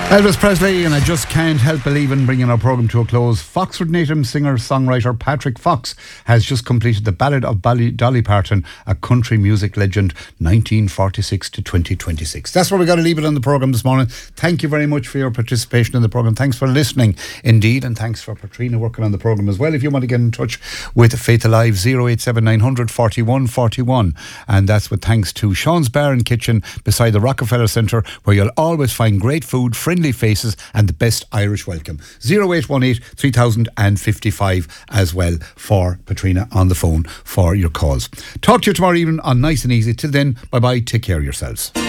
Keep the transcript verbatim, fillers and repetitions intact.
Elvis Presley, and I just can't help believing bringing our programme to a close. Foxford native singer-songwriter Patrick Fox has just completed the Ballad of Bally, Dolly Parton, a country music legend, nineteen forty-six to twenty twenty-six. That's where we got to leave it on the programme this morning. Thank you very much for your participation in the programme. Thanks for listening, indeed, and thanks for Patrina working on the programme as well. If you want to get in touch with Faith Alive, oh eight seven nine hundred forty-one forty-one, and that's with thanks to Sean's Bar and Kitchen beside the Rockefeller Centre, where you'll always find great food, friendly faces and the best Irish welcome. oh eight one eight three thousand fifty-five as well for Patrina on the phone for your calls. Talk to you tomorrow evening on Nice and Easy. Till then, bye bye, take care of yourselves.